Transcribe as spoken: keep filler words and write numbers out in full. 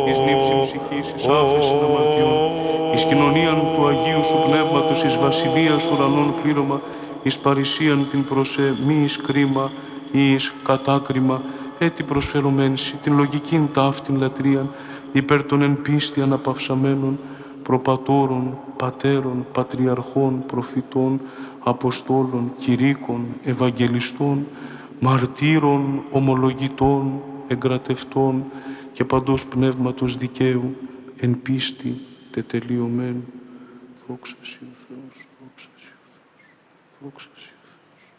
εις νύψη ψυχής, εις άφεση αμαρτιών, εις κοινωνίαν του Αγίου Σου Πνεύματος, εις βασιλείας ουρανών πλήρωμα, εις παρησίαν την προσέ, μη εις κρίμα ή εις κατάκριμα, έτι προσφερωμένση, την λογικήν ταύτην λατρείαν, υπέρ των εν πίστη αναπαυσαμένων, προπατώρων, πατέρων, πατριαρχών, προφητών, αποστόλων, κηρύκων, ευαγγελιστών, μαρτύρων, ομολογητών, εγκρατευτών και παντός πνεύματος δικαίου, εν πίστη τετελειωμένου. Δόξα Συ ο Θεός, δόξα Συ ο Θεός, δόξα Συ.